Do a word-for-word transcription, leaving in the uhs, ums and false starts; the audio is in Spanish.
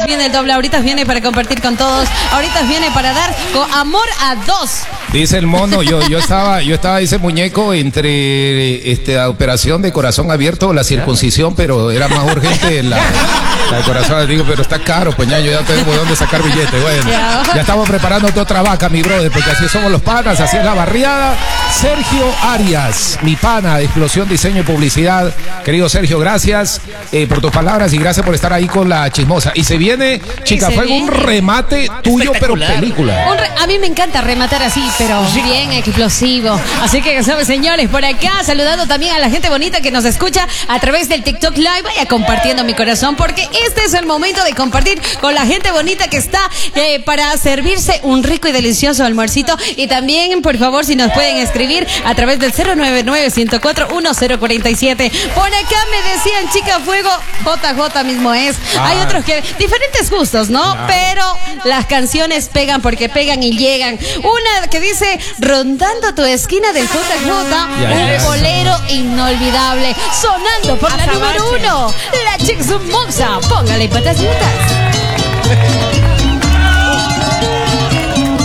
viene el doble, ahorita viene para compartir con todos, ahorita viene para dar con amor a dos. Dice el mono, yo, yo estaba, yo estaba ese muñeco entre este, la operación de corazón abierto o la circuncisión, pero era más urgente la, la de corazón. Digo, pero está caro, pues ya, yo ya tengo de dónde sacar billetes. Bueno, ya estamos preparando otra vaca, mi brother, porque así somos los panas, así es la barriada. Sergio Arias, mi pana de Explosión Diseño y Publicidad. Querido Sergio, gracias eh, por tus palabras y gracias por estar ahí con la chismosa. Y se viene, chica, fue un remate tuyo, pero película. Un re a mí me encanta rematar así, pero bien explosivo. Así que, ¿sabes, señores? Por acá, saludando también a la gente bonita que nos escucha a través del TikTok Live. Vaya compartiendo mi corazón, porque este es el momento de compartir con la gente bonita que está eh, para servirse un rico y delicioso almuercito. Y también, por favor, si nos pueden escribir a través del cero nueve nueve, uno cero cuatro, uno cero cuatro siete. Por acá me decían, chica fuego, J J mismo es. Ah. Hay otros que, diferentes gustos, ¿no? Ah. Pero las canciones pegan porque pegan y llegan. Una que dice, rondando tu esquina del J J, ya, un ya, bolero ya. inolvidable, sonando por la número uno, la Chicks Moxa. Póngale patas juntas.